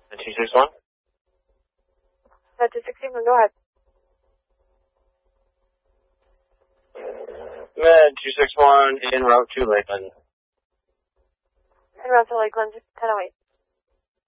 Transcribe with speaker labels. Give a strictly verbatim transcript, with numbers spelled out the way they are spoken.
Speaker 1: The two six one?
Speaker 2: The two sixty-one, go ahead.
Speaker 1: Med two six one in route to Lakeland.
Speaker 2: En route to Lakeland, ten oh eight.